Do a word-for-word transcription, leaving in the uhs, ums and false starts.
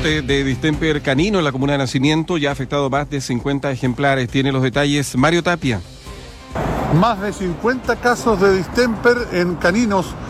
brote de distemper canino en la comuna de Nacimiento ya ha afectado más de cincuenta ejemplares. Tiene los detalles Mario Tapia. Más de cincuenta casos de distemper en caninos